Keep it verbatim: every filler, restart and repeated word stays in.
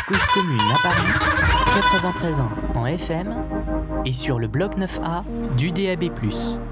Cause Commune à Paris, quatre-vingt-treize ans en F M et sur le bloc neuf A du D A B plus.